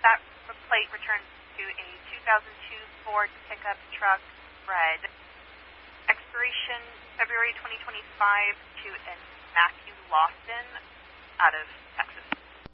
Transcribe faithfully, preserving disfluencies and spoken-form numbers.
that plate returns to a two thousand two Ford pickup truck, red. Expiration February twenty twenty-five to an Matthew Lawson out of